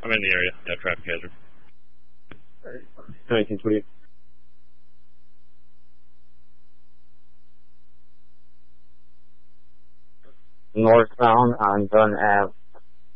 I'm in the area. Yeah, traffic hazard. 1920. Northbound on Dunn Ave.